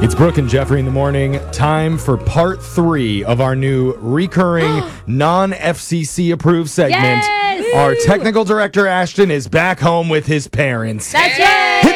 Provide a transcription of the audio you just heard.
It's Brooke and Jeffrey in the morning. Time for part 3 of our new recurring non-FCC approved segment. Yes! Our technical director, Ashton, is back home with his parents. That's right!